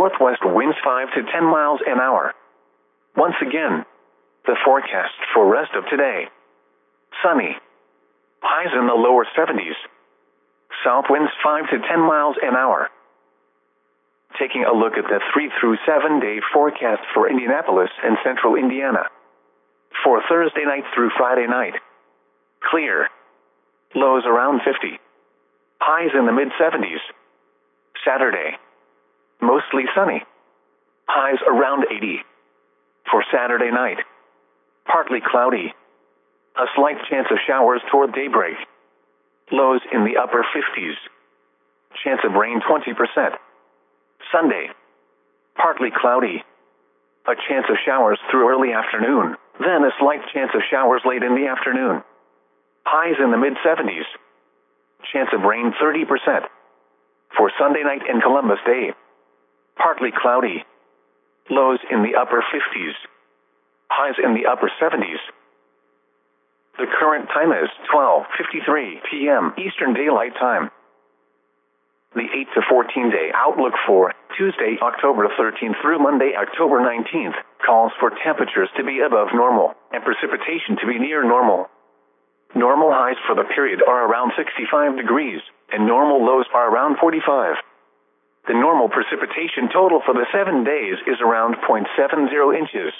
Northwest winds 5 to 10 miles an hour. Once again, the forecast for rest of today. Sunny. Highs in the lower 70s. South winds 5 to 10 miles an hour. Taking a look at the 3 through 7 day forecast for Indianapolis and central Indiana. For Thursday night through Friday night. Clear. Lows around 50. Highs in the mid-70s. Saturday. Mostly sunny. Highs around 80. For Saturday night. Partly cloudy. A slight chance of showers toward daybreak. Lows in the upper 50s. Chance of rain 20%. Sunday. Partly cloudy. A chance of showers through early afternoon, then a slight chance of showers late in the afternoon. Highs in the mid-70s. Chance of rain 30%. For Sunday night and Columbus Day. Partly cloudy. Lows in the upper 50s. Highs in the upper 70s. The current time is 12:53 p.m. Eastern Daylight Time. The 8 to 14 day outlook for Tuesday, October 13th through Monday, October 19th, calls for temperatures to be above normal and precipitation to be near normal. Normal highs for the period are around 65 degrees, and normal lows are around 45. The normal precipitation total for the 7 days is around 0.70 inches.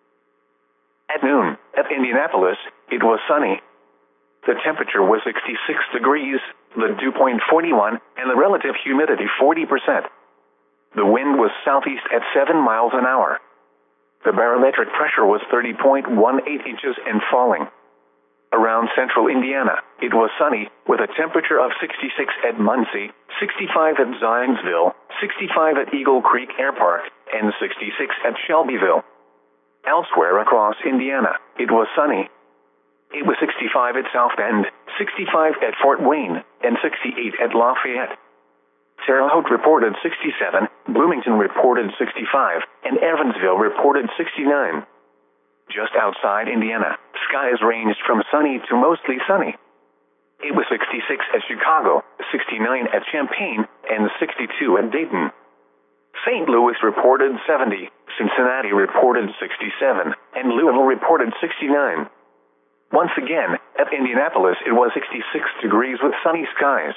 At noon, at Indianapolis, it was sunny. The temperature was 66 degrees, the dew point 41, and the relative humidity 40%. The wind was southeast at 7 miles an hour. The barometric pressure was 30.18 inches and falling. Around central Indiana, it was sunny, with a temperature of 66 at Muncie, 65 at Zionsville, 65 at Eagle Creek Air Park, and 66 at Shelbyville. Elsewhere across Indiana, it was sunny. It was 65 at South Bend, 65 at Fort Wayne, and 68 at Lafayette. Terre Haute reported 67, Bloomington reported 65, and Evansville reported 69. Just outside Indiana, skies ranged from sunny to mostly sunny. It was 66 at Chicago, 69 at Champaign, and 62 at Dayton. St. Louis reported 70, Cincinnati reported 67, and Louisville reported 69. Once again, at Indianapolis it was 66 degrees with sunny skies.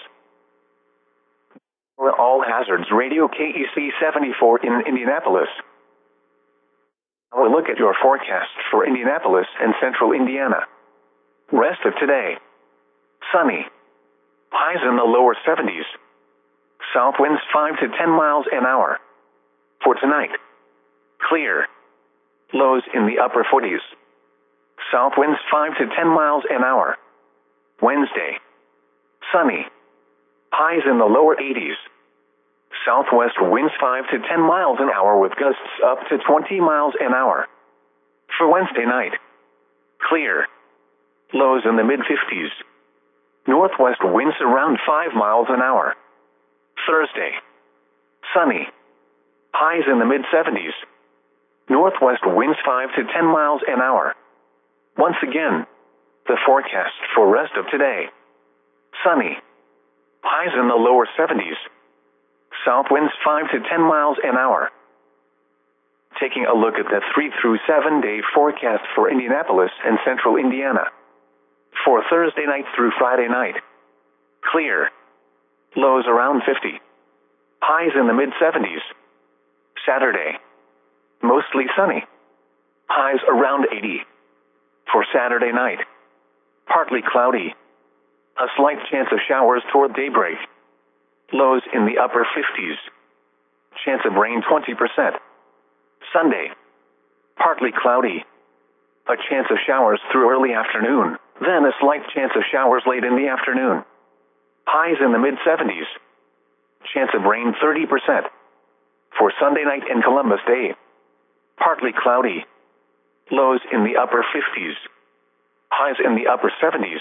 All Hazards Radio KEC 74 in Indianapolis. Now a look at your forecast for Indianapolis and central Indiana. Rest of today. Sunny. Highs in the lower 70s. South winds 5 to 10 miles an hour. For tonight. Clear. Lows in the upper 40s. South winds 5 to 10 miles an hour. Wednesday. Sunny. Highs in the lower 80s. Southwest winds 5 to 10 miles an hour with gusts up to 20 miles an hour. For Wednesday night. Clear. Lows in the mid-50s. Northwest winds around 5 miles an hour. Thursday. Sunny. Highs in the mid-70s. Northwest winds 5 to 10 miles an hour. Once again, the forecast for rest of today. Sunny. Highs in the lower 70s. South winds 5 to 10 miles an hour. Taking a look at the 3 through 7 day forecast for Indianapolis and central Indiana. For Thursday night through Friday night. Clear. Lows around 50. Highs in the mid-70s. Saturday. Mostly sunny. Highs around 80. For Saturday night. Partly cloudy. A slight chance of showers toward daybreak. Lows in the upper 50s. Chance of rain 20%. Sunday. Partly cloudy. A chance of showers through early afternoon, then a slight chance of showers late in the afternoon. Highs in the mid-70s. Chance of rain 30%. For Sunday night and Columbus Day. Partly cloudy. Lows in the upper 50s. Highs in the upper 70s.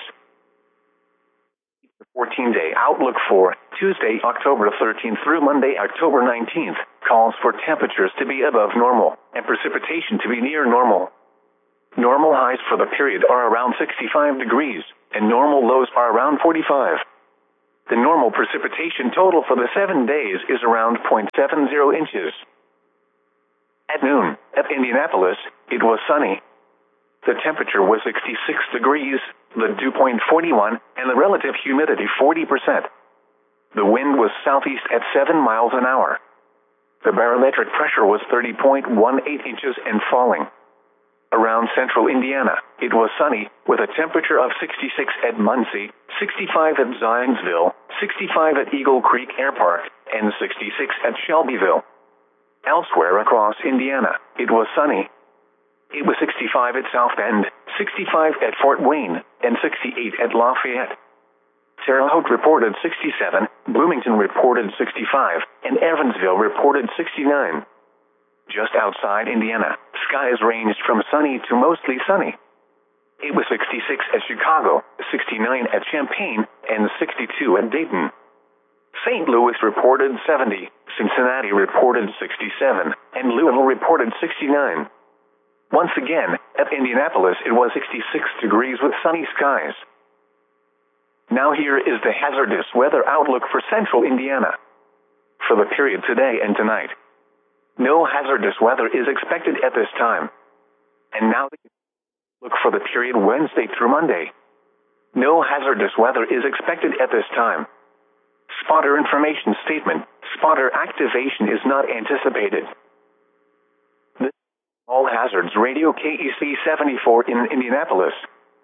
The 14-day outlook for Tuesday, October 13th through Monday, October 19th, calls for temperatures to be above normal and precipitation to be near normal. Normal highs for the period are around 65 degrees, and normal lows are around 45. The normal precipitation total for the 7 days is around 0.70 inches. At noon, at Indianapolis, it was sunny. The temperature was 66 degrees, the dew point 41, and the relative humidity 40%. The wind was southeast at 7 miles an hour. The barometric pressure was 30.18 inches and falling. Around central Indiana, it was sunny, with a temperature of 66 at Muncie, 65 at Zionsville, 65 at Eagle Creek Air Park, and 66 at Shelbyville. Elsewhere across Indiana, it was sunny. It was 65 at South Bend, 65 at Fort Wayne, and 68 at Lafayette. Terre Haute reported 67, Bloomington reported 65, and Evansville reported 69. Just outside Indiana, skies ranged from sunny to mostly sunny. It was 66 at Chicago, 69 at Champaign, and 62 at Dayton. St. Louis reported 70, Cincinnati reported 67, and Louisville reported 69. Once again, at Indianapolis it was 66 degrees with sunny skies. Now here is the hazardous weather outlook for central Indiana. For the period today and tonight, no hazardous weather is expected at this time. And now look for the period Wednesday through Monday. No hazardous weather is expected at this time. Spotter information statement. Spotter activation is not anticipated. This is All Hazards Radio KEC 74 in Indianapolis.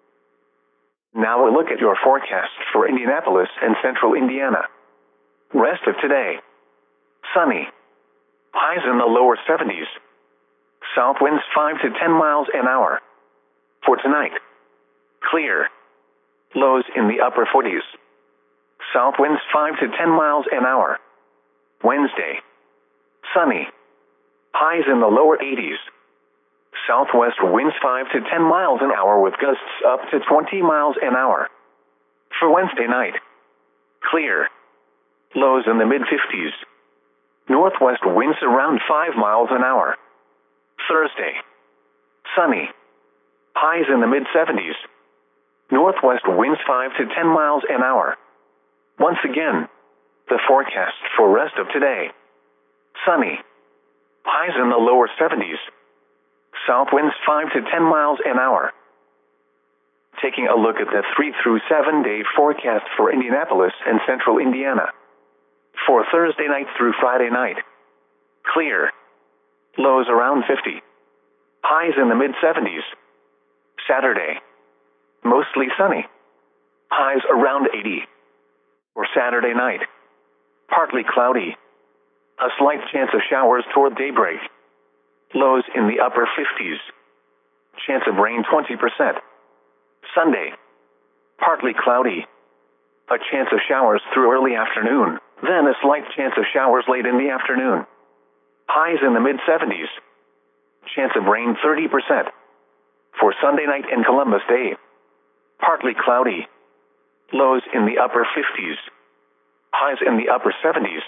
Now a look at your forecast for Indianapolis and central Indiana. Rest of today. Sunny. Highs in the lower 70s. South winds 5 to 10 miles an hour. For tonight, clear. Lows in the upper 40s. South winds 5 to 10 miles an hour. Wednesday, sunny. Highs in the lower 80s. Southwest winds 5 to 10 miles an hour with gusts up to 20 miles an hour. For Wednesday night, clear. Lows in the mid-50s. Northwest winds around 5 miles an hour. Thursday, sunny. Highs in the mid-70s. Northwest winds 5 to 10 miles an hour. Once again, the forecast for rest of today. Sunny. Highs in the lower 70s. South winds 5 to 10 miles an hour. Taking a look at the 3 through 7 day forecast for Indianapolis and central Indiana. For Thursday night through Friday night, clear. Lows around 50. Highs in the mid-70s. Saturday, mostly sunny. Highs around 80. For Saturday night, partly cloudy. A slight chance of showers toward daybreak. Lows in the upper 50s. Chance of rain 20%. Sunday, partly cloudy. A chance of showers through early afternoon, then a slight chance of showers late in the afternoon. Highs in the mid-70s. Chance of rain 30%. For Sunday night and Columbus Day, partly cloudy. Lows in the upper 50s. Highs in the upper 70s.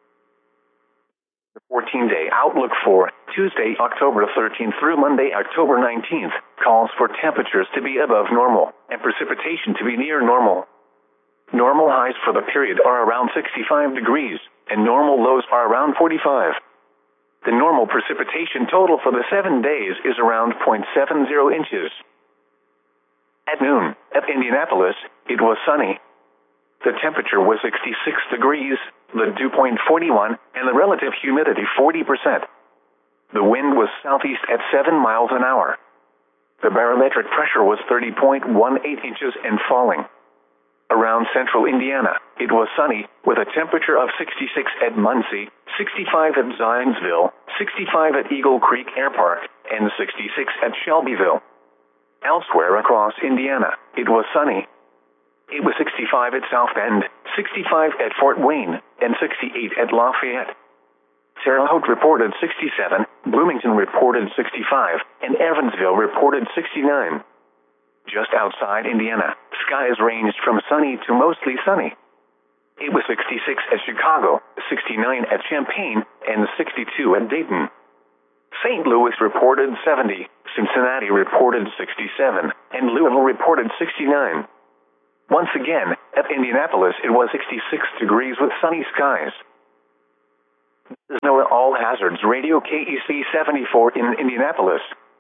The 14-day outlook for Tuesday, October 13th through Monday, October 19th, calls for temperatures to be above normal and precipitation to be near normal. Normal highs for the period are around 65 degrees, and normal lows are around 45. The normal precipitation total for the 7 days is around 0.70 inches. At noon, at Indianapolis, it was sunny. The temperature was 66 degrees, the dew point 41, and the relative humidity 40%. The wind was southeast at 7 miles an hour. The barometric pressure was 30.18 inches and falling. Around central Indiana, it was sunny, with a temperature of 66 at Muncie, 65 at Zionsville, 65 at Eagle Creek Air Park, and 66 at Shelbyville. Elsewhere across Indiana, it was sunny. It was 65 at South Bend, 65 at Fort Wayne, and 68 at Lafayette. Terre Haute reported 67, Bloomington reported 65, and Evansville reported 69. Just outside Indiana, skies ranged from sunny to mostly sunny. It was 66 at Chicago, 69 at Champaign, and 62 at Dayton. St. Louis reported 70, Cincinnati reported 67, and Louisville reported 69. Once again, at Indianapolis it was 66 degrees with sunny skies. This is NOAA All Hazards Radio KEC 74 in Indianapolis.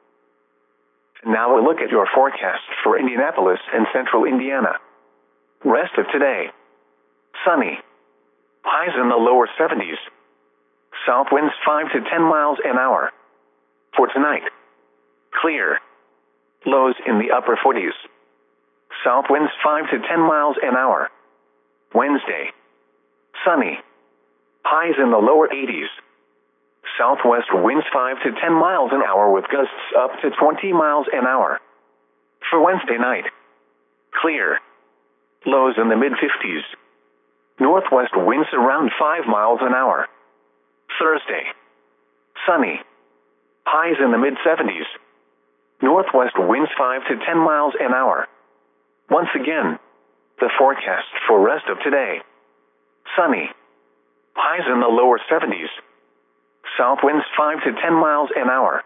Now a look at your forecast for Indianapolis and central Indiana. Rest of today. Sunny. Highs in the lower 70s. South winds 5 to 10 miles an hour. For tonight. Clear. Lows in the upper 40s. South winds 5 to 10 miles an hour. Wednesday. Sunny. Highs in the lower 80s. Southwest winds 5 to 10 miles an hour with gusts up to 20 miles an hour. For Wednesday night. Clear. Lows in the mid-50s. Northwest winds around 5 miles an hour. Thursday. Sunny. Highs in the mid-70s. Northwest winds 5 to 10 miles an hour. Once again, the forecast for rest of today. Sunny. Highs in the lower 70s. South winds 5 to 10 miles an hour.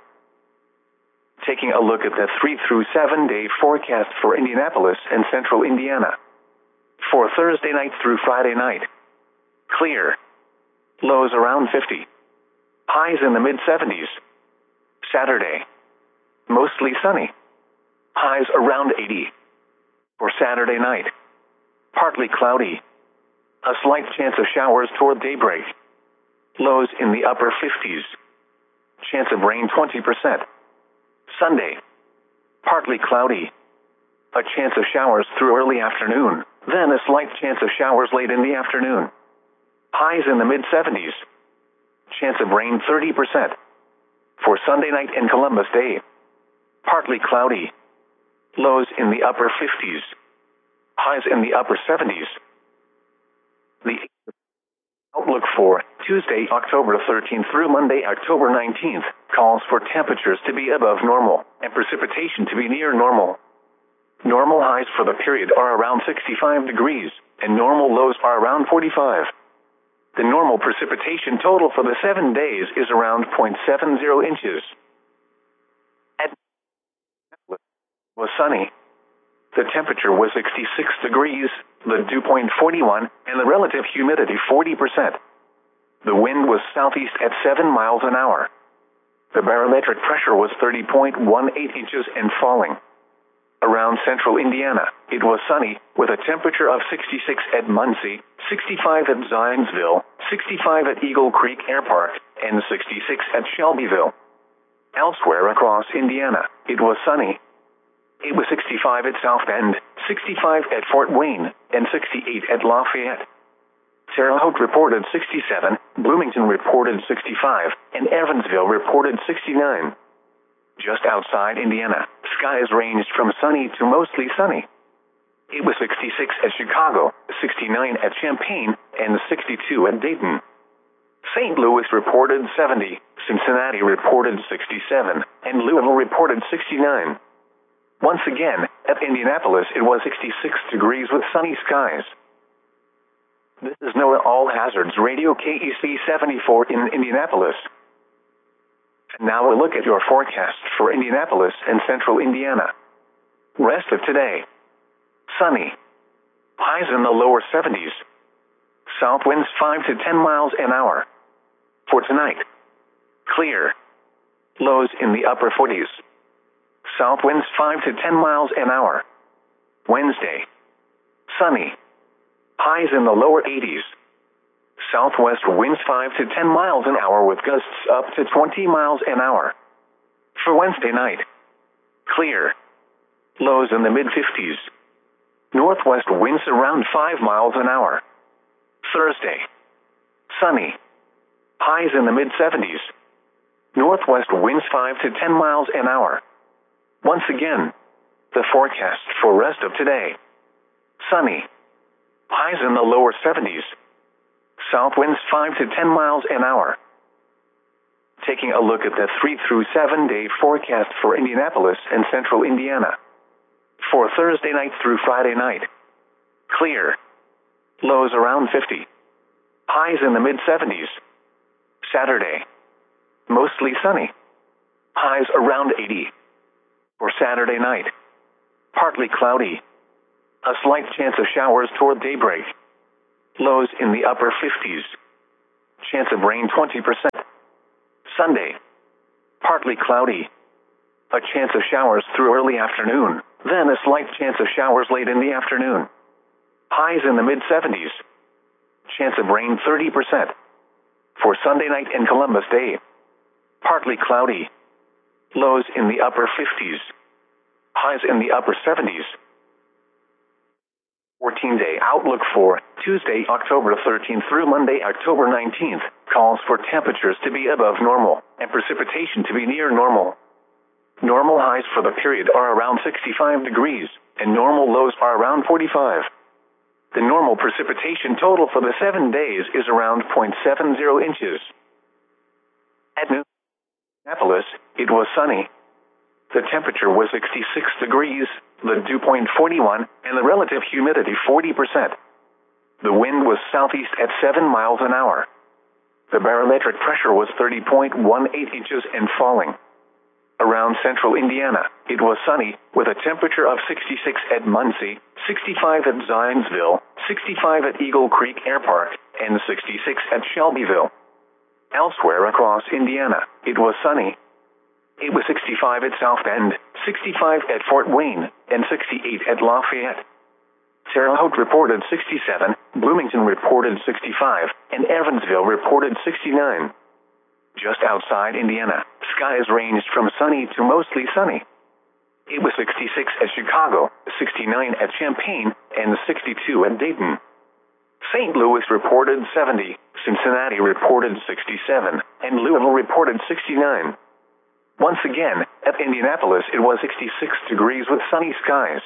Taking a look at the 3 through 7 day forecast for Indianapolis and central Indiana. For Thursday night through Friday night. Clear. Lows around 50. Highs in the mid-70s. Saturday. Mostly sunny. Highs around 80. For Saturday night. Partly cloudy. A slight chance of showers toward daybreak. Lows in the upper 50s. Chance of rain 20%. Sunday. Partly cloudy. A chance of showers through early afternoon, then a slight chance of showers late in the afternoon. Highs in the mid-70s. Chance of rain 30%. For Sunday night and Columbus Day. Partly cloudy. Lows in the upper 50s. Highs in the upper 70s. The outlook for Tuesday, October 13th through Monday, October 19th, calls for temperatures to be above normal and precipitation to be near normal. Normal highs for the period are around 65 degrees, and normal lows are around 45. The normal precipitation total for the 7 days is around 0.70 inches. At was sunny. The temperature was 66 degrees, the dew point 41, and the relative humidity 40%. The wind was southeast at 7 miles an hour. The barometric pressure was 30.18 inches and falling. Around central Indiana, it was sunny, with a temperature of 66 at Muncie, 65 at Zionsville, 65 at Eagle Creek Air Park, and 66 at Shelbyville. Elsewhere across Indiana, it was sunny. It was 65 at South Bend, 65 at Fort Wayne, and 68 at Lafayette. Terre Haute reported 67, Bloomington reported 65, and Evansville reported 69. Just outside Indiana, skies ranged from sunny to mostly sunny. It was 66 at Chicago, 69 at Champaign, and 62 at Dayton. St. Louis reported 70, Cincinnati reported 67, and Louisville reported 69. Once again, at Indianapolis it was 66 degrees with sunny skies. This is NOAA All Hazards Radio KEC 74 in Indianapolis. Now a look at your forecast for Indianapolis and central Indiana. Rest of today. Sunny. Highs in the lower 70s. South winds 5 to 10 miles an hour. For tonight. Clear. Lows in the upper 40s. South winds 5 to 10 miles an hour. Wednesday. Sunny. Highs in the lower 80s. Southwest winds 5 to 10 miles an hour with gusts up to 20 miles an hour. For Wednesday night. Clear. Lows in the mid-50s. Northwest winds around 5 miles an hour. Thursday. Sunny. Highs in the mid-70s. Northwest winds 5 to 10 miles an hour. Once again, the forecast for rest of today. Sunny. Highs in the lower 70s. South winds 5 to 10 miles an hour. Taking a look at the 3 through 7 day forecast for Indianapolis and central Indiana. For Thursday night through Friday night. Clear. Lows around 50. Highs in the mid-70s. Saturday. Mostly sunny. Highs around 80. For Saturday night. Partly cloudy. A slight chance of showers toward daybreak. Lows in the upper 50s. Chance of rain 20%. Sunday. Partly cloudy. A chance of showers through early afternoon, then a slight chance of showers late in the afternoon. Highs in the mid-70s. Chance of rain 30%. For Sunday night and Columbus Day. Partly cloudy. Lows in the upper 50s. Highs in the upper 70s. 14-day outlook for Tuesday, October 13th through Monday, October 19th, calls for temperatures to be above normal and precipitation to be near normal. Normal highs for the period are around 65 degrees, and normal lows are around 45. The normal precipitation total for the 7 days is around 0.70 inches. At noon, in Annapolis, it was sunny. The temperature was 66 degrees, the dew point 41, and the relative humidity 40%. The wind was southeast at 7 miles an hour. The barometric pressure was 30.18 inches and falling. Around central Indiana, it was sunny, with a temperature of 66 at Muncie, 65 at Zionsville, 65 at Eagle Creek Air Park, and 66 at Shelbyville. Elsewhere across Indiana, it was sunny. It was 65 at South Bend, 65 at Fort Wayne, and 68 at Lafayette. Terre Haute reported 67, Bloomington reported 65, and Evansville reported 69. Just outside Indiana, skies ranged from sunny to mostly sunny. It was 66 at Chicago, 69 at Champaign, and 62 at Dayton. St. Louis reported 70, Cincinnati reported 67, and Louisville reported 69. Once again, at Indianapolis it was 66 degrees with sunny skies.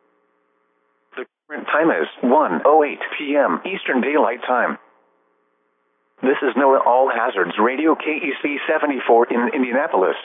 The current time is 1:08 p.m. Eastern Daylight Time. This is NOAA All Hazards Radio KEC 74 in Indianapolis.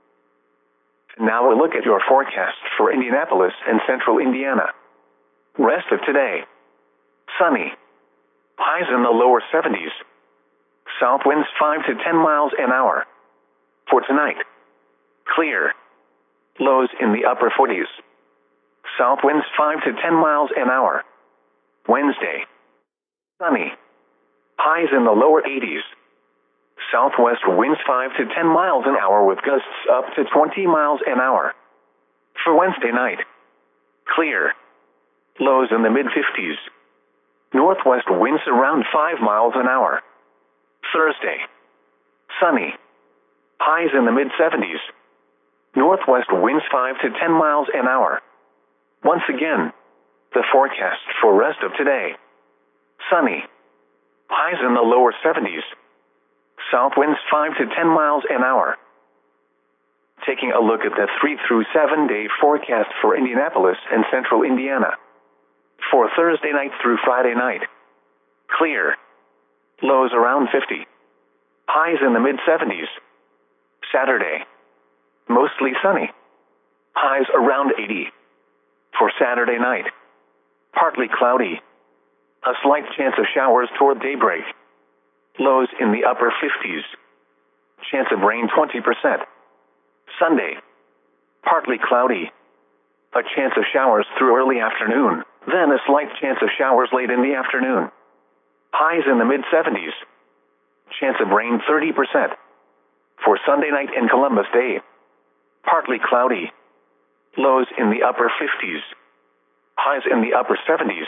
Now a look at your forecast for Indianapolis and central Indiana. Rest of today. Sunny. Highs in the lower 70s. South winds 5 to 10 miles an hour. For tonight. Clear. Lows in the upper 40s. South winds 5 to 10 miles an hour. Wednesday. Sunny. Highs in the lower 80s. Southwest winds 5 to 10 miles an hour with gusts up to 20 miles an hour. For Wednesday night. Clear. Lows in the mid-50s. Northwest winds around 5 miles an hour. Thursday. Sunny. Highs in the mid-70s. Northwest winds 5 to 10 miles an hour. Once again, the forecast for rest of today. Sunny. Highs in the lower 70s. South winds 5 to 10 miles an hour. Taking a look at the 3 through 7 day forecast for Indianapolis and central Indiana. For Thursday night through Friday night. Clear. Lows around 50. Highs in the mid-70s. Saturday. Mostly sunny. Highs around 80. For Saturday night. Partly cloudy. A slight chance of showers toward daybreak. Lows in the upper 50s. Chance of rain 20%. Sunday. Partly cloudy. A chance of showers through early afternoon, then a slight chance of showers late in the afternoon. Highs in the mid-70s. Chance of rain 30%. For Sunday night and Columbus Day. Partly cloudy. Lows in the upper 50s. Highs in the upper 70s.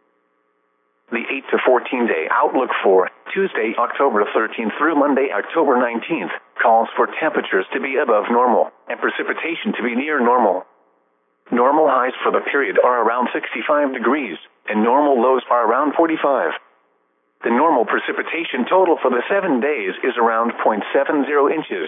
The 8 to 14 day outlook for Tuesday, October 13th through Monday, October 19th, calls for temperatures to be above normal and precipitation to be near normal. Normal highs for the period are around 65 degrees, and normal lows are around 45. The normal precipitation total for the 7 days is around 0.70 inches.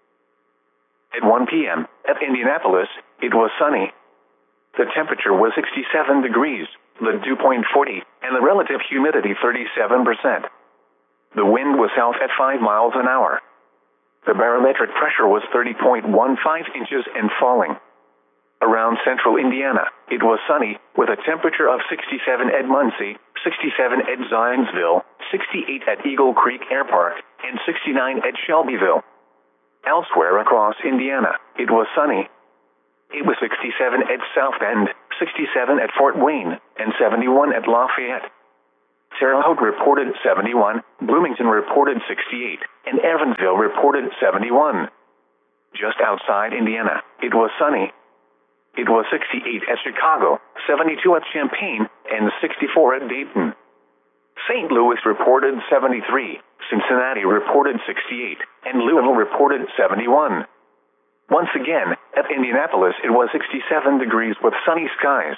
At 1 p.m., at Indianapolis, it was sunny. The temperature was 67 degrees, the dew point 40, and the relative humidity 37%. The wind was south at 5 miles an hour. The barometric pressure was 30.15 inches and falling. Around central Indiana, it was sunny, with a temperature of 67 at Muncie, 67 at Zionsville, 68 at Eagle Creek Air Park, and 69 at Shelbyville. Elsewhere across Indiana, it was sunny. It was 67 at South Bend, 67 at Fort Wayne, and 71 at Lafayette. Terre Haute reported 71, Bloomington reported 68, and Evansville reported 71. Just outside Indiana, it was sunny. It was 68 at Chicago, 72 at Champaign, and 64 at Dayton. St. Louis reported 73, Cincinnati reported 68, and Louisville reported 71. Once again, at Indianapolis it was 67 degrees with sunny skies.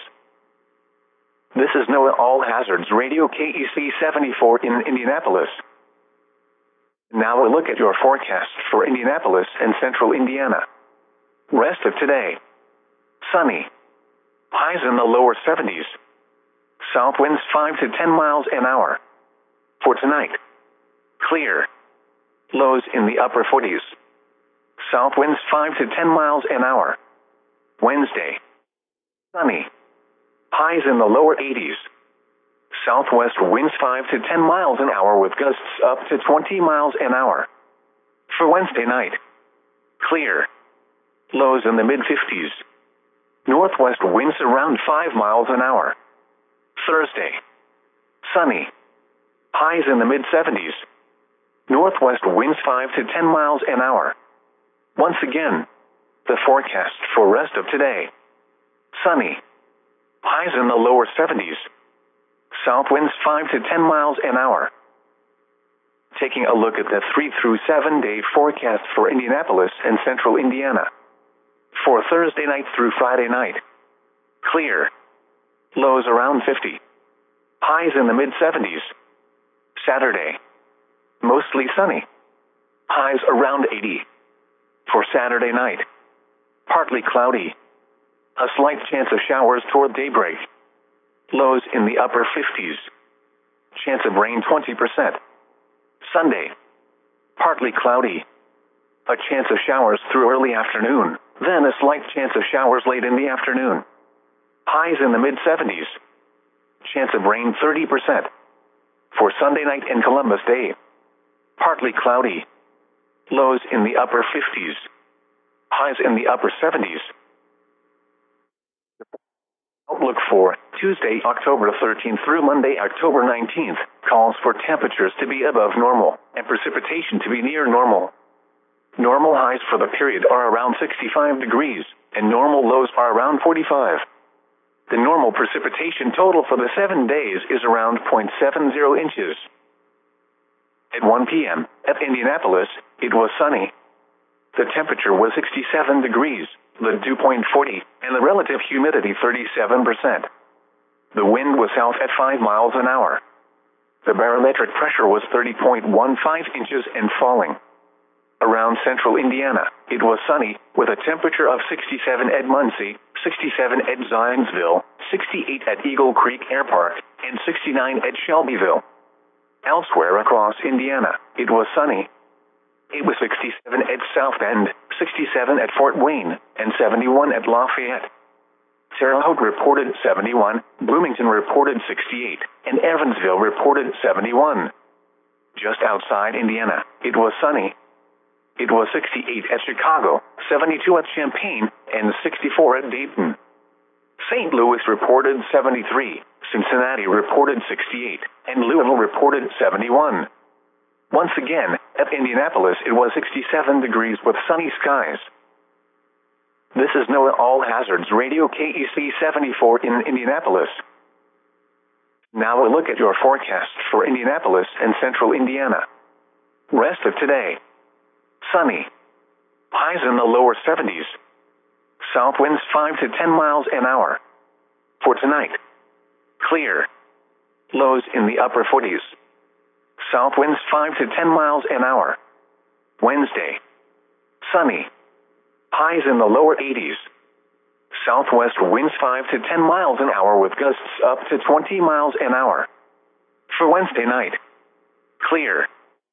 This is NOAA All Hazards Radio KEC 74 in Indianapolis. Now a look at your forecast for Indianapolis and central Indiana. Rest of today. Sunny. Highs in the lower 70s. South winds 5 to 10 miles an hour. For tonight. Clear. Lows in the upper 40s. South winds 5 to 10 miles an hour. Wednesday. Sunny. Highs in the lower 80s. Southwest winds 5 to 10 miles an hour with gusts up to 20 miles an hour. For Wednesday night. Clear. Lows in the mid-50s. Northwest winds around 5 miles an hour. Thursday. Sunny. Highs in the mid-70s. Northwest winds 5 to 10 miles an hour. Once again, the forecast for rest of today. Sunny. Highs in the lower 70s. South winds 5 to 10 miles an hour. Taking a look at the 3 through 7 day forecast for Indianapolis and central Indiana. For Thursday night through Friday night. Clear. Lows around 50. Highs in the mid-70s. Saturday. Mostly sunny. Highs around 80. For Saturday night. Partly cloudy. A slight chance of showers toward daybreak. Lows in the upper 50s. Chance of rain 20%. Sunday. Partly cloudy. A chance of showers through early afternoon, then a slight chance of showers late in the afternoon. Highs in the mid-70s. Chance of rain 30%. For Sunday night and Columbus Day. Partly cloudy. Lows in the upper 50s. Highs in the upper 70s. Outlook for Tuesday, October 13th through Monday, October 19th, calls for temperatures to be above normal and precipitation to be near normal. Normal highs for the period are around 65 degrees, and normal lows are around 45. The normal precipitation total for the 7 days is around 0.70 inches. At 1 p.m., at Indianapolis, it was sunny. The temperature was 67 degrees, the dew point 40, and the relative humidity 37%. The wind was south at 5 miles an hour. The barometric pressure was 30.15 inches and falling. Around central Indiana, it was sunny, with a temperature of 67 at Muncie, 67 at Zionsville, 68 at Eagle Creek Air Park, and 69 at Shelbyville. Elsewhere across Indiana, it was sunny. It was 67 at South Bend, 67 at Fort Wayne, and 71 at Lafayette. Terre Haute reported 71, Bloomington reported 68, and Evansville reported 71. Just outside Indiana, it was sunny. It was 68 at Chicago, 72 at Champaign, and 64 at Dayton. St. Louis reported 73, Cincinnati reported 68, and Louisville reported 71. Once again, at Indianapolis it was 67 degrees with sunny skies. This is NOAA All Hazards Radio KEC 74 in Indianapolis. Now a look at your forecast for Indianapolis and central Indiana. Rest of today. Sunny. Highs in the lower 70s. South winds 5 to 10 miles an hour. For tonight. Clear. Lows in the upper 40s. South winds 5 to 10 miles an hour. Wednesday. Sunny. Highs in the lower 80s. Southwest winds 5 to 10 miles an hour with gusts up to 20 miles an hour. For Wednesday night. Clear.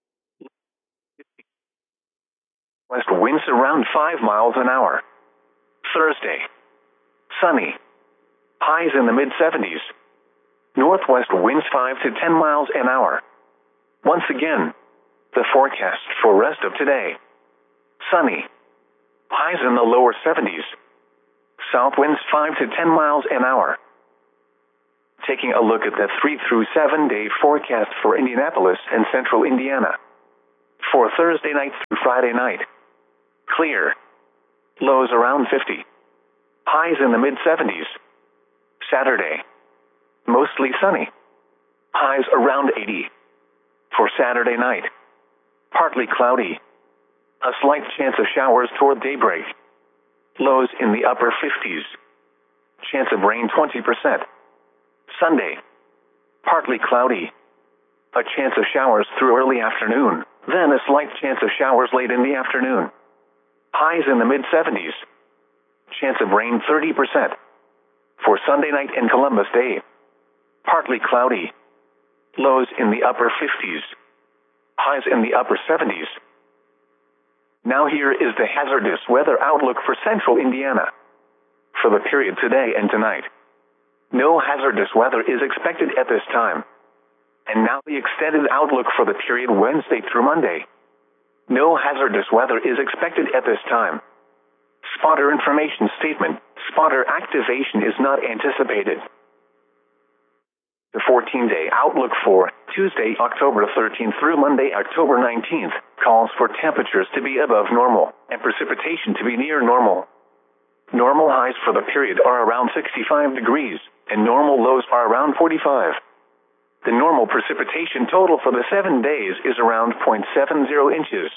West winds around 5 miles an hour. Thursday. Sunny. Highs in the mid-70s. Northwest winds 5 to 10 miles an hour. Once again, the forecast for rest of today. Sunny. Highs in the lower 70s. South winds 5 to 10 miles an hour. Taking a look at the 3 through 7 day forecast for Indianapolis and central Indiana. For Thursday night through Friday night. Clear. Lows around 50. Highs in the mid-70s. Saturday. Mostly sunny. Highs around 80. For Saturday night. Partly cloudy. A slight chance of showers toward daybreak. Lows in the upper 50s. Chance of rain 20%. Sunday. Partly cloudy. A chance of showers through early afternoon, then a slight chance of showers late in the afternoon. Highs in the mid-70s. Chance of rain 30%. For Sunday night and Columbus Day. Partly cloudy. Lows in the upper 50s. Highs in the upper 70s. Now here is the hazardous weather outlook for central Indiana. For the period today and tonight. No hazardous weather is expected at this time. And now the extended outlook for the period Wednesday through Monday. No hazardous weather is expected at this time. Spotter information statement. Spotter activation is not anticipated. The 14-day outlook for Tuesday, October 13th through Monday, October 19th, calls for temperatures to be above normal and precipitation to be near normal. Normal highs for the period are around 65 degrees, and normal lows are around 45. The normal precipitation total for the 7 days is around 0.70 inches.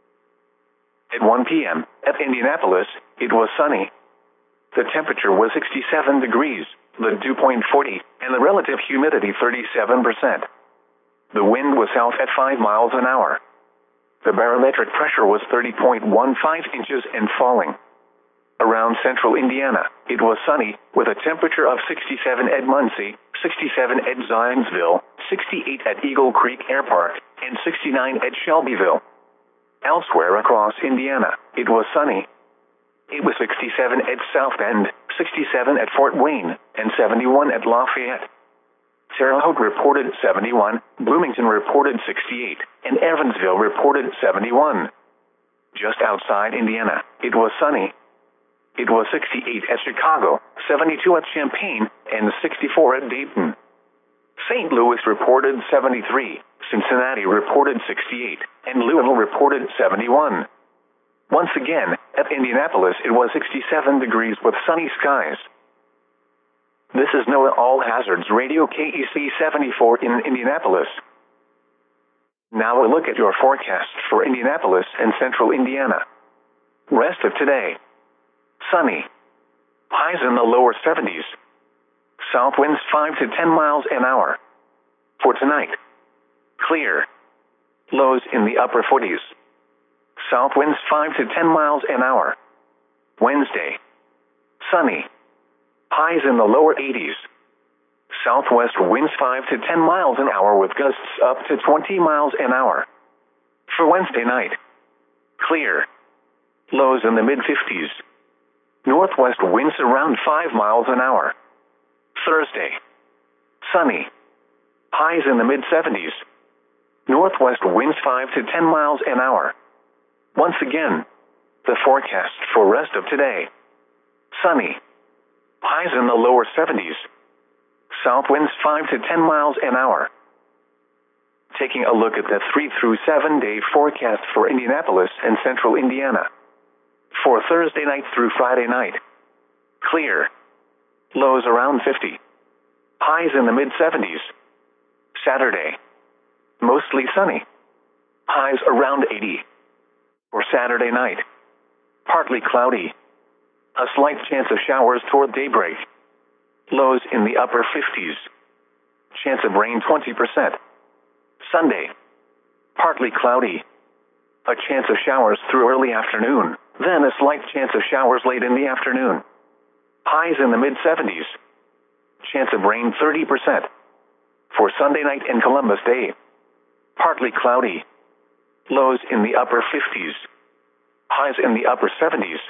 At 1 p.m., at Indianapolis, it was sunny. The temperature was 67 degrees, the dew point 40, and the relative humidity 37%. The wind was south at 5 miles an hour. The barometric pressure was 30.15 inches and falling. Around central Indiana, it was sunny, with a temperature of 67 at Muncie, 67 at Zionsville, 68 at Eagle Creek Air Park, and 69 at Shelbyville. Elsewhere across Indiana, it was sunny. It was 67 at South Bend, 67 at Fort Wayne, and 71 at Lafayette. Terre Haute reported 71, Bloomington reported 68, and Evansville reported 71. Just outside Indiana, it was sunny. It was 68 at Chicago, 72 at Champaign, and 64 at Dayton. St. Louis reported 73, Cincinnati reported 68, and Louisville reported 71. Once again, at Indianapolis it was 67 degrees with sunny skies. This is NOAA All Hazards Radio KEC 74 in Indianapolis. Now a look at your forecast for Indianapolis and central Indiana. Rest of today. Sunny. Highs in the lower 70s. South winds 5 to 10 miles an hour. For tonight. Clear. Lows in the upper 40s. South winds 5 to 10 miles an hour. Wednesday. Sunny. Highs in the lower 80s. Southwest winds 5 to 10 miles an hour with gusts up to 20 miles an hour. For Wednesday night. Clear. Lows in the mid-50s. Northwest winds around 5 miles an hour. Thursday. Sunny. Highs in the mid-70s. Northwest winds 5 to 10 miles an hour. Once again, the forecast for rest of today. Sunny. Highs in the lower 70s. South winds 5 to 10 miles an hour. Taking a look at the 3 through 7 day forecast for Indianapolis and central Indiana. For Thursday night through Friday night. Clear. Lows around 50. Highs in the mid-70s. Saturday. Mostly sunny. Highs around 80. For Saturday night. Partly cloudy. A slight chance of showers toward daybreak. Lows in the upper 50s. Chance of rain 20%. Sunday. Partly cloudy. A chance of showers through early afternoon, then a slight chance of showers late in the afternoon. Highs in the mid-70s. Chance of rain 30%. For Sunday night and Columbus Day. Partly cloudy. Lows in the upper 50s. Highs in the upper 70s.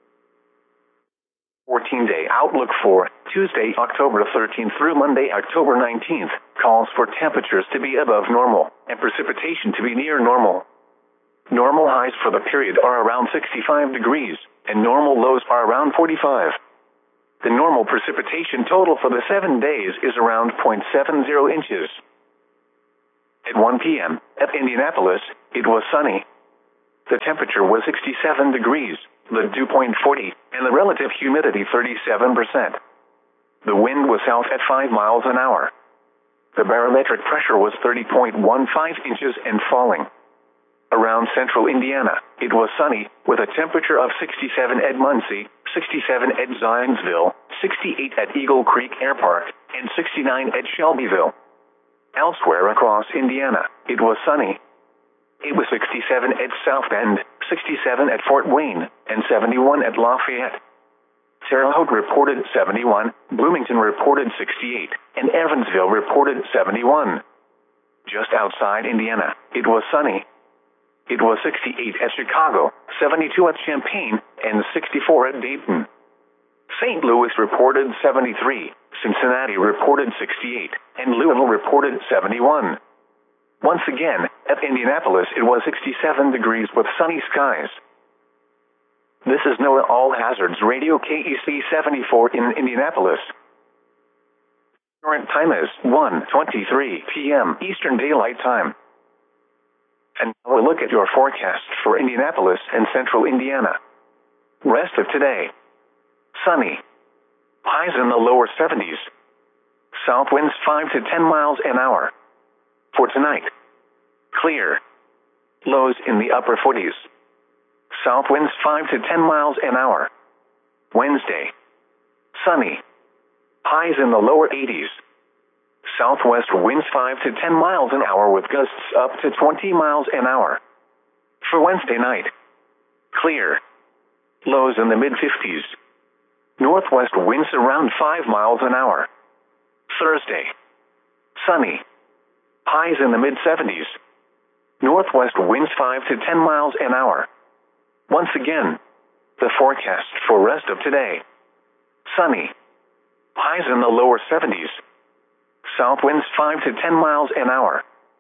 14-day outlook for Tuesday, October 13th through Monday, October 19th, calls for temperatures to be above normal and precipitation to be near normal. Normal highs for the period are around 65 degrees, and normal lows are around 45. The normal precipitation total for the 7 days is around 0.70 inches. At 1 p.m. at Indianapolis, it was sunny. The temperature was 67 degrees, the dew point 40, and the relative humidity 37%. The wind was south at 5 miles an hour. The barometric pressure was 30.15 inches and falling. Around central Indiana, it was sunny, with a temperature of 67 at Muncie, 67 at Zionsville, 68 at Eagle Creek Air Park, and 69 at Shelbyville. Elsewhere across Indiana, it was sunny. It was 67 at South Bend, 67 at Fort Wayne, and 71 at Lafayette. Terre Haute reported 71, Bloomington reported 68, and Evansville reported 71. Just outside Indiana, it was sunny. It was 68 at Chicago, 72 at Champaign, and 64 at Dayton. St. Louis reported 73, Cincinnati reported 68, and Louisville reported 71. Once again, at Indianapolis it was 67 degrees with sunny skies. This is NOAA All Hazards Radio KEC 74 in Indianapolis. Current time is 1:23 p.m. Eastern Daylight Time. And now we'll look at your forecast for Indianapolis and central Indiana. Rest of today. Sunny. Highs in the lower 70s. South winds 5 to 10 miles an hour. For tonight. Clear. Lows in the upper 40s. South winds 5 to 10 miles an hour. Wednesday. Sunny. Highs in the lower 80s. Southwest winds 5 to 10 miles an hour with gusts up to 20 miles an hour. For Wednesday night. Clear. Lows in the mid-50s. Northwest winds around 5 miles an hour. Thursday. Sunny. Highs in the mid-70s. Northwest winds 5 to 10 miles an hour. Once again, the forecast for rest of today. Sunny. Highs in the lower 70s. South winds 5 to 10 miles an hour.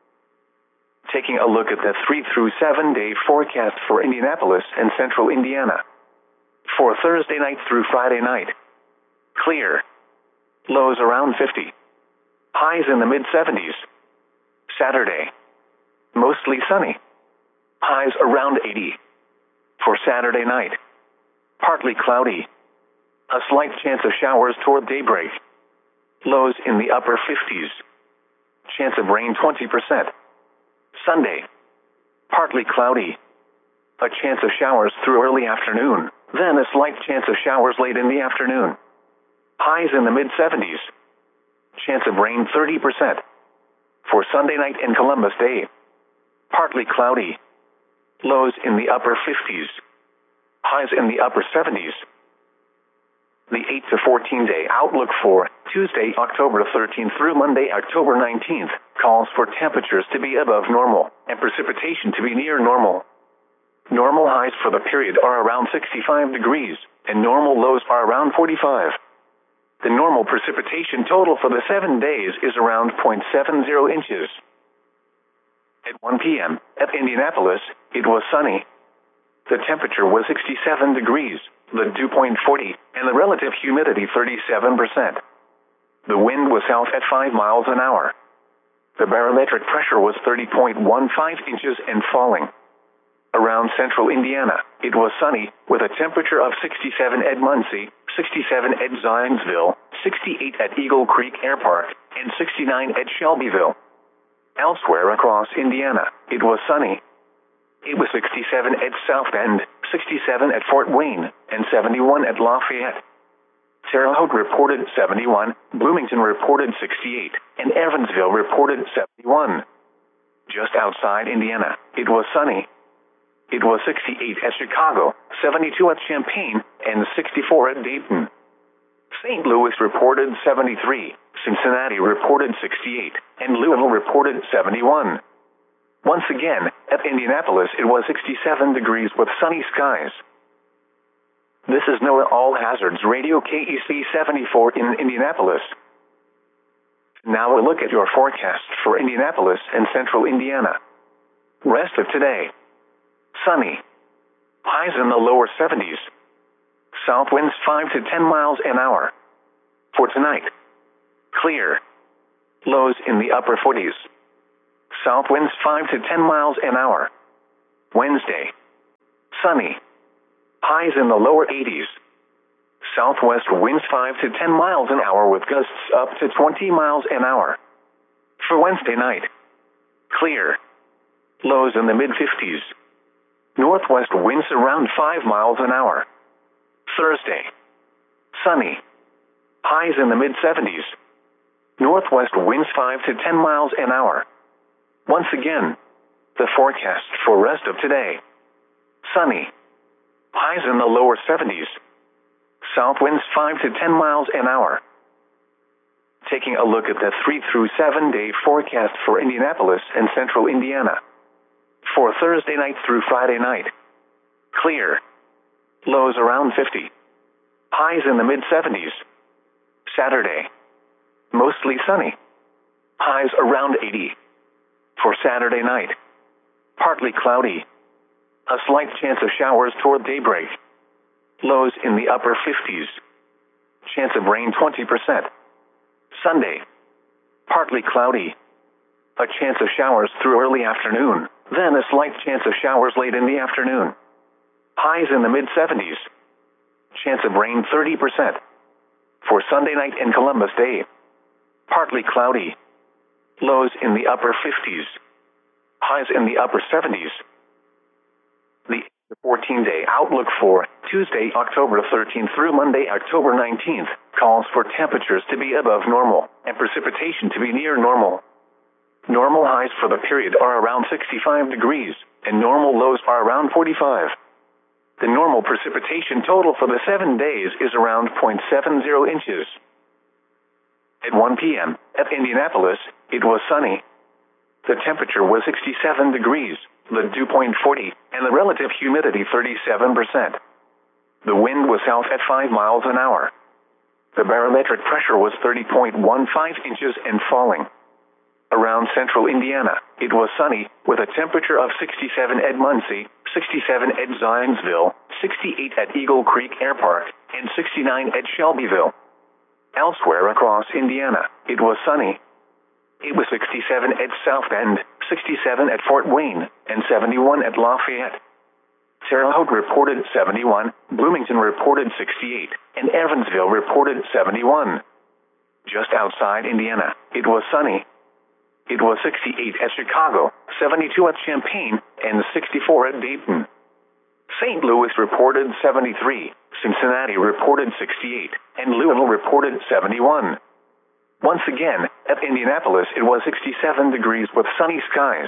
Taking a look at the 3 through 7 day forecast for Indianapolis and central Indiana. For Thursday night through Friday night. Clear. Lows around 50. Highs in the mid-70s. Saturday. Mostly sunny. Highs around 80. For Saturday night. Partly cloudy. A slight chance of showers toward daybreak. Lows in the upper 50s. Chance of rain 20%. Sunday. Partly cloudy. A chance of showers through early afternoon, then a slight chance of showers late in the afternoon. Highs in the mid-70s. Chance of rain 30%. For Sunday night and Columbus Day. Partly cloudy. Lows in the upper 50s. Highs in the upper 70s. The 8 to 14 day outlook for Tuesday, October 13th through Monday, October 19th, calls for temperatures to be above normal and precipitation to be near normal. Normal highs for the period are around 65 degrees, and normal lows are around 45. The normal precipitation total for the 7 days is around 0.70 inches. At 1 p.m. at Indianapolis, it was sunny. The temperature was 67 degrees, the dew point 40, and the relative humidity 37%. The wind was south at 5 miles an hour. The barometric pressure was 30.15 inches and falling. Around central Indiana, it was sunny, with a temperature of 67 at Muncie, 67 at Zionsville, 68 at Eagle Creek Air Park, and 69 at Shelbyville. Elsewhere across Indiana, it was sunny. It was 67 at South Bend, 67 at Fort Wayne, and 71 at Lafayette. Terre Haute reported 71, Bloomington reported 68, and Evansville reported 71. Just outside Indiana, it was sunny. It was 68 at Chicago, 72 at Champaign, and 64 at Dayton. St. Louis reported 73, Cincinnati reported 68, and Louisville reported 71. Once again, at Indianapolis it was 67 degrees with sunny skies. This is NOAA All Hazards Radio KEC 74 in Indianapolis. Now we'll look at your forecast for Indianapolis and central Indiana. Rest of today. Sunny. Highs in the lower 70s. South winds 5 to 10 miles an hour. For tonight, clear. Lows in the upper 40s. South winds 5 to 10 miles an hour. Wednesday, sunny. Highs in the lower 80s. Southwest winds 5 to 10 miles an hour with gusts up to 20 miles an hour. For Wednesday night, clear. Lows in the mid-50s. Northwest winds around 5 miles an hour. Thursday, sunny. Highs in the mid-70s. Northwest winds 5 to 10 miles an hour. Once again, the forecast for rest of today. Sunny. Highs in the lower 70s. South winds 5 to 10 miles an hour. Taking a look at the 3 through 7 day forecast for Indianapolis and central Indiana. For Thursday night through Friday night, clear. Lows around 50. Highs in the mid-70s. Saturday, mostly sunny. Highs around 80. For Saturday night, partly cloudy. A slight chance of showers toward daybreak. Lows in the upper 50s. Chance of rain 20%. Sunday, partly cloudy. A chance of showers through early afternoon, then a slight chance of showers late in the afternoon. Highs in the mid-70s. Chance of rain 30%. For Sunday night and Columbus Day, partly cloudy. Lows in the upper 50s. Highs in the upper 70s. The 14-day outlook for Tuesday, October 13th through Monday, October 19th, calls for temperatures to be above normal and precipitation to be near normal. Normal highs for the period are around 65 degrees, and normal lows are around 45. The normal precipitation total for the 7 days is around 0.70 inches. At 1 p.m., at Indianapolis, it was sunny. The temperature was 67 degrees, the dew point 40, and the relative humidity 37%. The wind was south at 5 miles an hour. The barometric pressure was 30.15 inches and falling. Around central Indiana, it was sunny, with a temperature of 67 at Muncie, 67 at Zionsville, 68 at Eagle Creek Air Park, and 69 at Shelbyville. Elsewhere across Indiana, it was sunny. It was 67 at South Bend, 67 at Fort Wayne, and 71 at Lafayette. Terre Haute reported 71, Bloomington reported 68, and Evansville reported 71. Just outside Indiana, it was sunny. It was 68 at Chicago, 72 at Champaign, and 64 at Dayton. St. Louis reported 73, Cincinnati reported 68, and Louisville reported 71. Once again, at Indianapolis it was 67 degrees with sunny skies.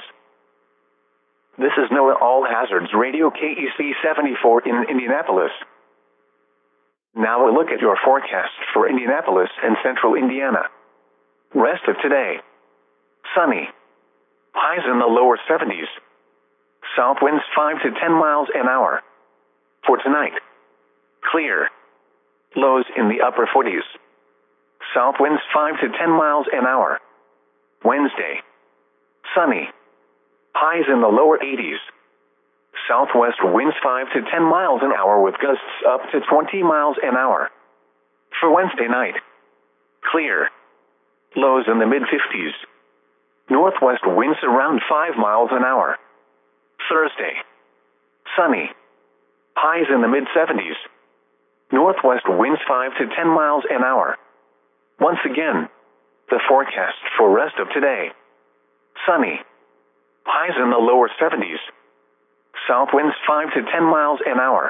This is NOAA All Hazards Radio KEC 74 in Indianapolis. Now a look at your forecast for Indianapolis and central Indiana. Rest of today. Sunny. Highs in the lower 70s. South winds 5 to 10 miles an hour. For tonight, clear. Lows in the upper 40s. South winds 5 to 10 miles an hour. Wednesday, sunny. Highs in the lower 80s. Southwest winds 5 to 10 miles an hour with gusts up to 20 miles an hour. For Wednesday night, clear. Lows in the mid-50s. Northwest winds around 5 miles an hour. Thursday, sunny. Highs in the mid-70s. Northwest winds 5 to 10 miles an hour. Once again, the forecast for rest of today. Sunny. Highs in the lower 70s. South winds 5 to 10 miles an hour.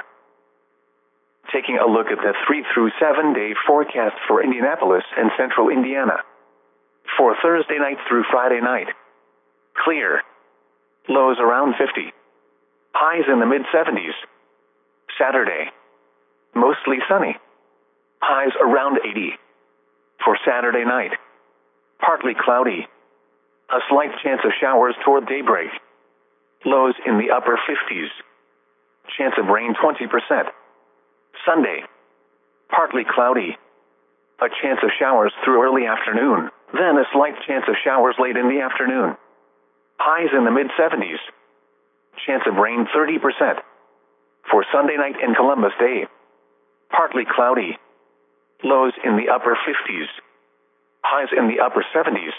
Taking a look at the 3 through 7 day forecast for Indianapolis and central Indiana. For Thursday night through Friday night, clear. Lows around 50. Highs in the mid-70s. Saturday, mostly sunny. Highs around 80. For Saturday night, partly cloudy. A slight chance of showers toward daybreak. Lows in the upper 50s. Chance of rain 20%. Sunday, partly cloudy. A chance of showers through early afternoon, then a slight chance of showers late in the afternoon. Highs in the mid-70s. Chance of rain 30%. For Sunday night and Columbus Day, partly cloudy. Lows in the upper 50s. Highs in the upper 70s.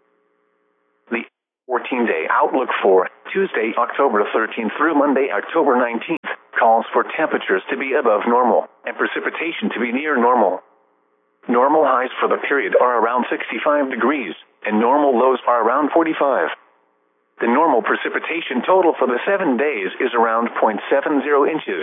The 14-day outlook for Tuesday, October 13th through Monday, October 19th, calls for temperatures to be above normal and precipitation to be near normal. Normal highs for the period are around 65 degrees, and normal lows are around 45. The normal precipitation total for the 7 days is around 0.70 inches.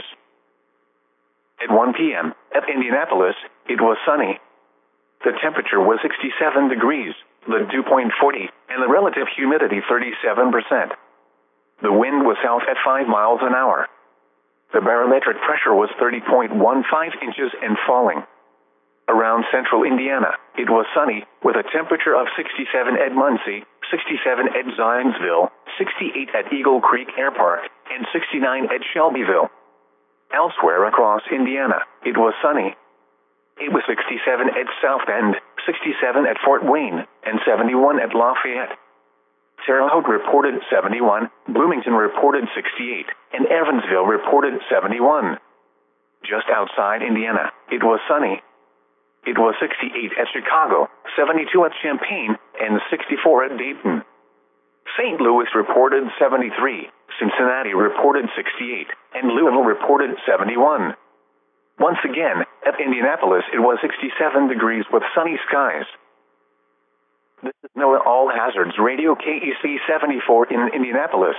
At 1 p.m., at Indianapolis, it was sunny. The temperature was 67 degrees, the dew point 40, and the relative humidity 37%. The wind was south at 5 miles an hour. The barometric pressure was 30.15 inches and falling. Around central Indiana, it was sunny, with a temperature of 67 at Muncie, 67 at Zionsville, 68 at Eagle Creek Air Park, and 69 at Shelbyville. Elsewhere across Indiana, it was sunny. It was 67 at South Bend, 67 at Fort Wayne, and 71 at Lafayette. Terre Haute reported 71, Bloomington reported 68, and Evansville reported 71. Just outside Indiana, it was sunny. It was 68 at Chicago, 72 at Champaign, and 64 at Dayton. St. Louis reported 73, Cincinnati reported 68, and Louisville reported 71. Once again, at Indianapolis it was 67 degrees with sunny skies. This is NOAA All Hazards Radio KEC 74 in Indianapolis.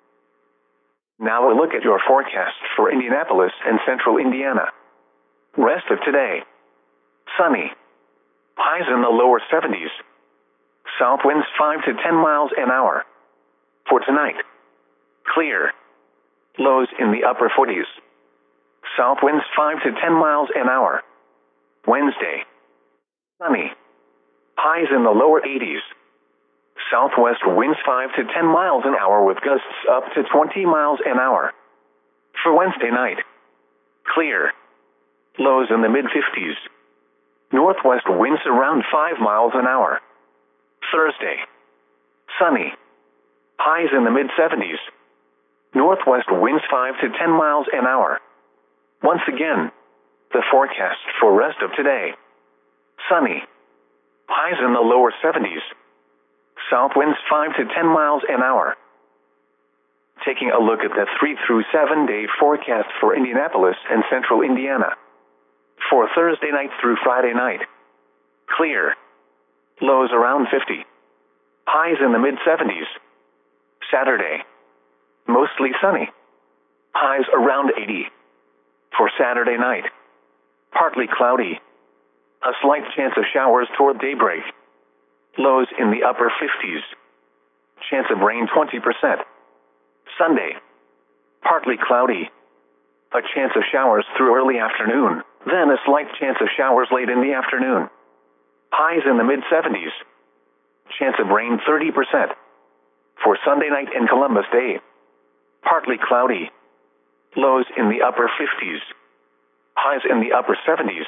Now a look at your forecast for Indianapolis and central Indiana. Rest of today. Sunny. Highs in the lower 70s. South winds 5 to 10 miles an hour. For tonight. Clear. Lows in the upper 40s. South winds 5 to 10 miles an hour. Wednesday. Sunny. Highs in the lower 80s. Southwest winds 5 to 10 miles an hour with gusts up to 20 miles an hour. For Wednesday night. Clear. Lows in the mid-50s. Northwest winds around 5 miles an hour. Thursday. Sunny. Highs in the mid-70s. Northwest winds 5 to 10 miles an hour. Once again, the forecast for rest of today. Sunny. Highs in the lower 70s. South winds 5 to 10 miles an hour. Taking a look at the 3 through 7 day forecast for Indianapolis and central Indiana. For Thursday night through Friday night. Clear. Lows around 50. Highs in the mid-70s. Saturday. Mostly sunny. Highs around 80. For Saturday night. Partly cloudy. A slight chance of showers toward daybreak. Lows in the upper 50s. Chance of rain 20%. Sunday. Partly cloudy. A chance of showers through early afternoon, then a slight chance of showers late in the afternoon. Highs in the mid-70s. Chance of rain 30%. For Sunday night and Columbus Day. Partly cloudy. Lows in the upper 50s. Highs in the upper 70s.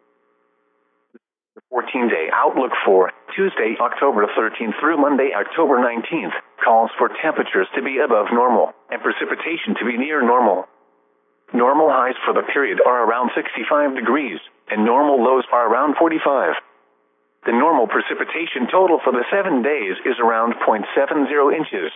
The 14-day outlook for Tuesday, October 13th through Monday, October 19th, calls for temperatures to be above normal and precipitation to be near normal. Normal highs for the period are around 65 degrees, and normal lows are around 45. The normal precipitation total for the 7 days is around 0.70 inches.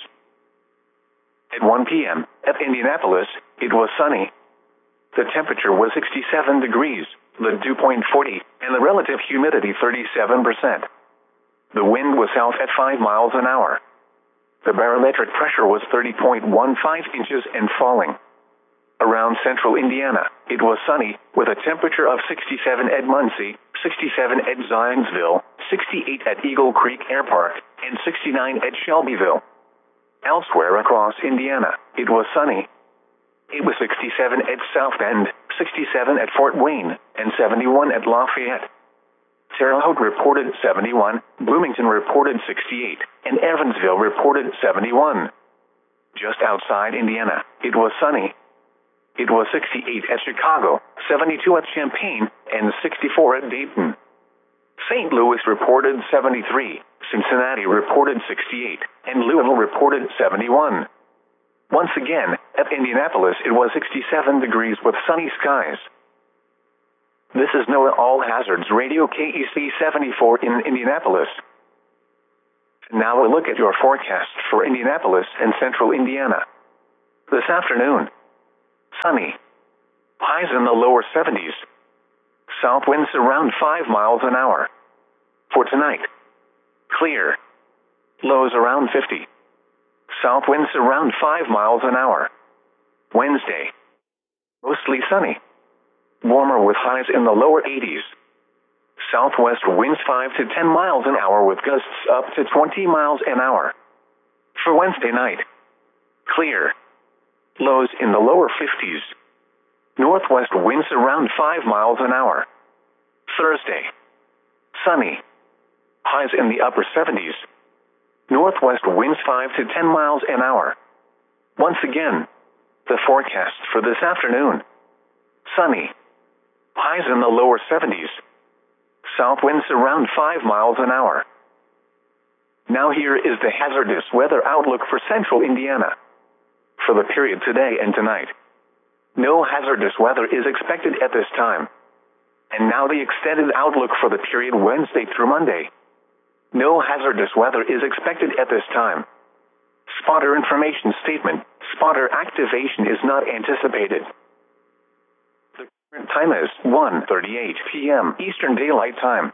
At 1 p.m., at Indianapolis, it was sunny. The temperature was 67 degrees, the dew point 40, and the relative humidity 37%. The wind was south at 5 miles an hour. The barometric pressure was 30.15 inches and falling. Around central Indiana, it was sunny, with a temperature of 67 at Muncie, 67 at Zionsville, 68 at Eagle Creek Air Park, and 69 at Shelbyville. Elsewhere across Indiana, it was sunny. It was 67 at South Bend, 67 at Fort Wayne, and 71 at Lafayette. Terre Haute reported 71, Bloomington reported 68, and Evansville reported 71. Just outside Indiana, it was sunny. It was 68 at Chicago, 72 at Champaign, and 64 at Dayton. St. Louis reported 73, Cincinnati reported 68, and Louisville reported 71. Once again, at Indianapolis it was 67 degrees with sunny skies. This is NOAA All Hazards Radio KEC 74 in Indianapolis. Now a look at your forecast for Indianapolis and central Indiana. This afternoon, sunny. Highs in the lower 70s. South winds around 5 miles an hour. For tonight, clear. Lows around 50. South winds around 5 miles an hour. Wednesday, mostly sunny. Warmer with highs in the lower 80s. Southwest winds 5 to 10 miles an hour with gusts up to 20 miles an hour. For Wednesday night, clear. Lows in the lower 50s. Northwest winds around 5 miles an hour. Thursday, sunny. Highs in the upper 70s. Northwest winds 5 to 10 miles an hour. Once again, the forecast for this afternoon. Sunny. Highs in the lower 70s. South winds around 5 miles an hour. Now here is the hazardous weather outlook for central Indiana. For the period today and tonight, no hazardous weather is expected at this time. And now the extended outlook for the period Wednesday through Monday. No hazardous weather is expected at this time. Spotter information statement. Spotter activation is not anticipated. The current time is 1:38 p.m. Eastern Daylight Time.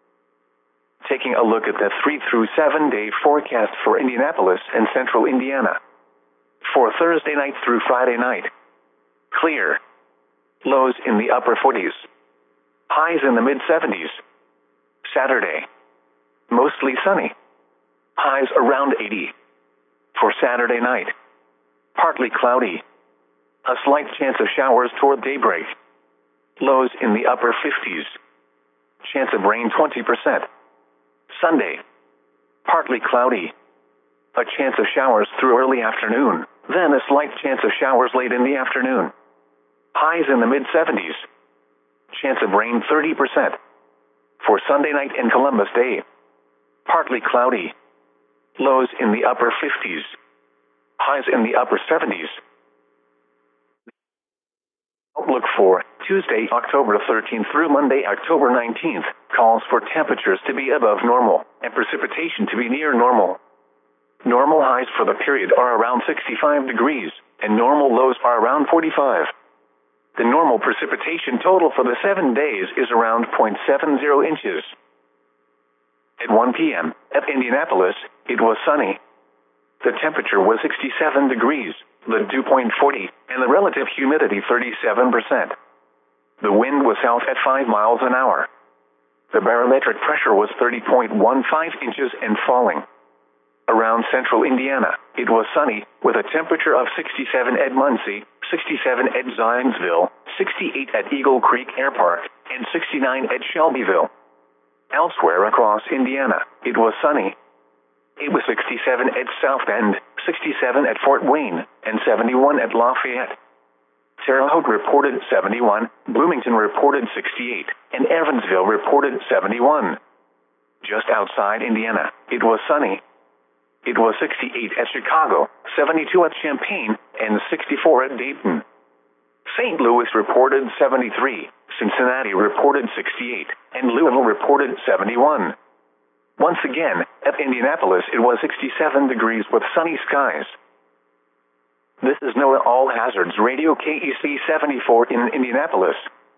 Taking a look at the 3 through 7 day forecast for Indianapolis and central Indiana. For Thursday night through Friday night, clear. Lows in the upper 40s. Highs in the mid 70s. Saturday, mostly sunny. Highs around 80. For Saturday night, partly cloudy. A slight chance of showers toward daybreak. Lows in the upper 50s. Chance of rain 20%. Sunday, partly cloudy. A chance of showers through early afternoon, then a slight chance of showers late in the afternoon. Highs in the mid 70s. Chance of rain 30%. For Sunday night and Columbus Day, partly cloudy. Lows in the upper 50s. Highs in the upper 70s. Outlook for Tuesday, October 13th through Monday, October 19th, calls for temperatures to be above normal and precipitation to be near normal. Normal highs for the period are around 65 degrees, and normal lows are around 45. The normal precipitation total for the 7 days is around 0.70 inches. At 1 p.m., at Indianapolis, it was sunny. The temperature was 67 degrees, the dew point 40, and the relative humidity 37%. The wind was south at 5 miles an hour. The barometric pressure was 30.15 inches and falling. Around central Indiana, it was sunny, with a temperature of 67 at Muncie, 67 at Zionsville, 68 at Eagle Creek Air Park, and 69 at Shelbyville. Elsewhere across Indiana, it was sunny. It was 67 at South Bend, 67 at Fort Wayne, and 71 at Lafayette. Terre Haute reported 71, Bloomington reported 68, and Evansville reported 71. Just outside Indiana, it was sunny. It was 68 at Chicago, 72 at Champaign, and 64 at Dayton. St. Louis reported 73, Cincinnati reported 68, and Louisville reported 71. Once again, at Indianapolis it was 67 degrees with sunny skies. This is NOAA All Hazards Radio KEC 74 in Indianapolis.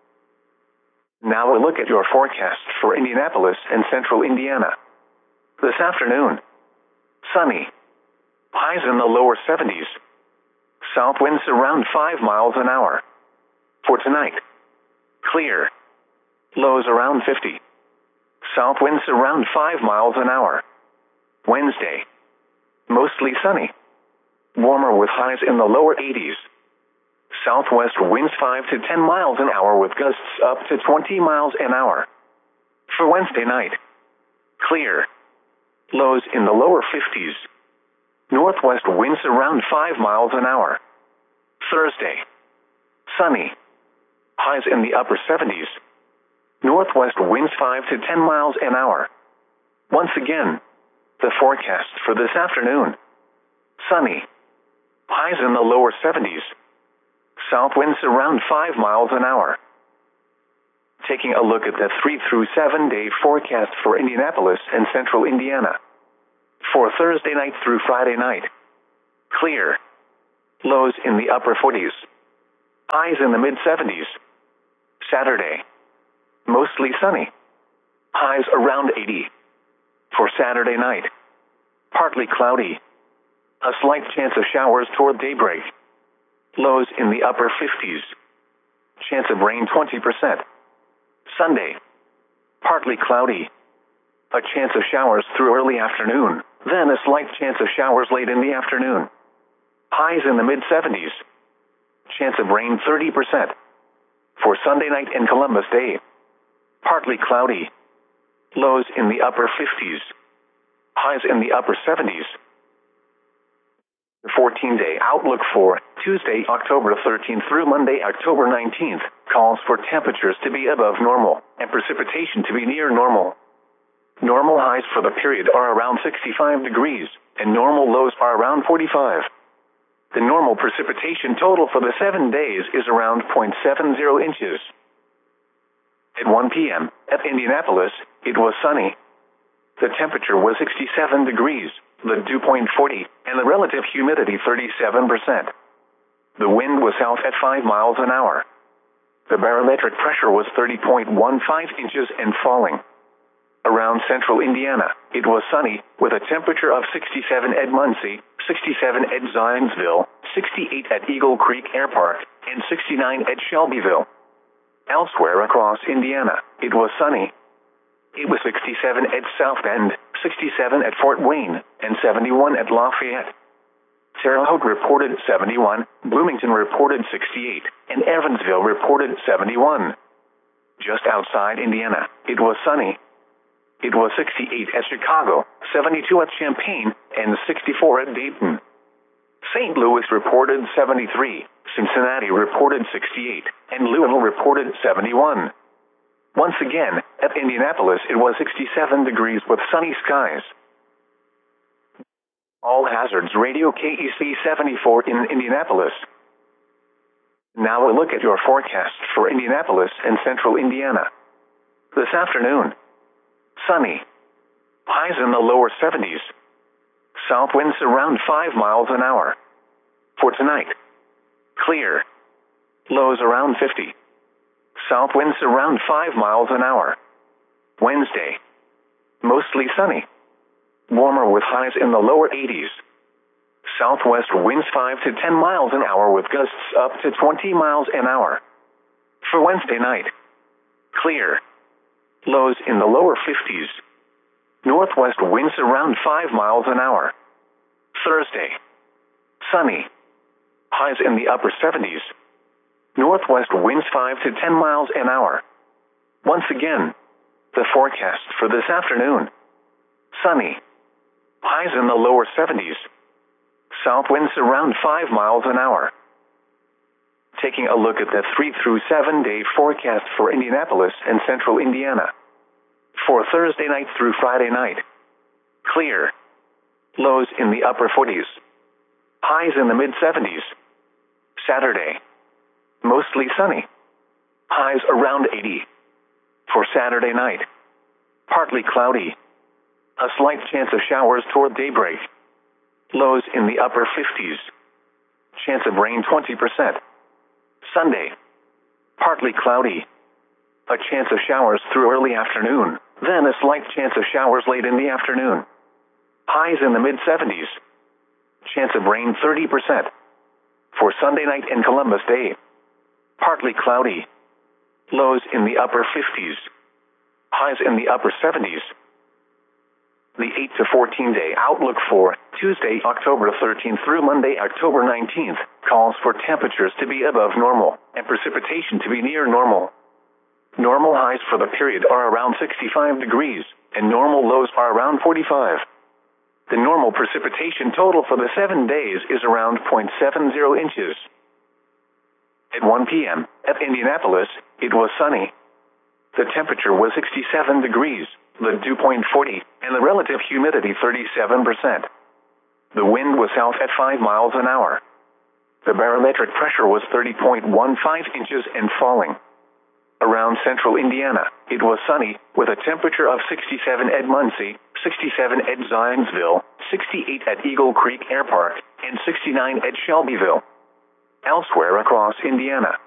Now a look at your forecast for Indianapolis and central Indiana. This afternoon, sunny. Highs in the lower 70s. South winds around 5 miles an hour. For tonight, clear. Lows around 50. South winds around 5 miles an hour. Wednesday, mostly sunny. Warmer with highs in the lower 80s. Southwest winds 5 to 10 miles an hour with gusts up to 20 miles an hour. For Wednesday night, clear. Lows in the lower 50s. Northwest winds around 5 miles an hour. Thursday, sunny. Highs in the upper 70s. Northwest winds 5 to 10 miles an hour. Once again, the forecast for this afternoon. Sunny. Highs in the lower 70s. South winds around 5 miles an hour. Taking a look at the 3 through 7 day forecast for Indianapolis and central Indiana. For Thursday night through Friday night. Clear. Lows in the upper 40s. Highs in the mid 70s. Saturday. Mostly sunny. Highs around 80. For Saturday night. Partly cloudy. A slight chance of showers toward daybreak. Lows in the upper 50s. Chance of rain 20%. Sunday. Partly cloudy. A chance of showers through early afternoon, then a slight chance of showers late in the afternoon. Highs in the mid 70s. Chance of rain 30%. For Sunday night and Columbus Day. Partly cloudy. Lows in the upper 50s. Highs in the upper 70s. The 14-day outlook for Tuesday, October 13th through Monday, October 19th, calls for temperatures to be above normal and precipitation to be near normal. Normal highs for the period are around 65 degrees, and normal lows are around 45. The normal precipitation total for the 7 days is around 0.70 inches. At 1 p.m., at Indianapolis, it was sunny. The temperature was 67 degrees, the dew point 40, and the relative humidity 37%. The wind was south at 5 miles an hour. The barometric pressure was 30.15 inches and falling. Around central Indiana, it was sunny, with a temperature of 67 at Muncie, 67 at Zionsville, 68 at Eagle Creek Air Park, and 69 at Shelbyville. Elsewhere across Indiana, it was sunny. It was 67 at South Bend, 67 at Fort Wayne, and 71 at Lafayette. Terre Haute reported 71, Bloomington reported 68, and Evansville reported 71. Just outside Indiana, it was sunny. It was 68 at Chicago, 72 at Champaign, and 64 at Dayton. St. Louis reported 73, Cincinnati reported 68, and Louisville reported 71. Once again, at Indianapolis it was 67 degrees with sunny skies. All Hazards Radio KEC 74 in Indianapolis. Now a look at your forecast for Indianapolis and central Indiana. This afternoon. Sunny. Highs in the lower 70s. South winds around 5 miles an hour. For tonight. Clear. Lows around 50. South winds around 5 miles an hour. Wednesday. Mostly sunny. Warmer with highs in the lower 80s. Southwest winds 5 to 10 miles an hour with gusts up to 20 miles an hour. For Wednesday night. Clear. Lows in the lower 50s. Northwest winds around 5 miles an hour. Thursday. Sunny. Highs in the upper 70s. Northwest winds 5 to 10 miles an hour. Once again, the forecast for this afternoon. Sunny. Highs in the lower 70s. South winds around 5 miles an hour. Taking a look at the 3 through 7 day forecast for Indianapolis and central Indiana. For Thursday night through Friday night. Clear. Lows in the upper 40s. Highs in the mid 70s. Saturday. Mostly sunny. Highs around 80. For Saturday night. Partly cloudy. A slight chance of showers toward daybreak. Lows in the upper 50s. Chance of rain 20%. Sunday. Partly cloudy. A chance of showers through early afternoon, then a slight chance of showers late in the afternoon. Highs in the mid 70s. Chance of rain 30%. For Sunday night and Columbus Day. Partly cloudy. Lows in the upper 50s. Highs in the upper 70s. The 8 to 14 day outlook for Tuesday, October 13th through Monday, October 19th, calls for temperatures to be above normal and precipitation to be near normal. Normal highs for the period are around 65 degrees, and normal lows are around 45. The normal precipitation total for the 7 days is around 0.70 inches. At 1 p.m., at Indianapolis, it was sunny. The temperature was 67 degrees, the dew point 40, and the relative humidity 37%. The wind was south at 5 miles an hour. The barometric pressure was 30.15 inches and falling. Around central Indiana, it was sunny, with a temperature of 67 at Muncie, 67 at Zionsville, 68 at Eagle Creek Air Park, and 69 at Shelbyville. Elsewhere across Indiana,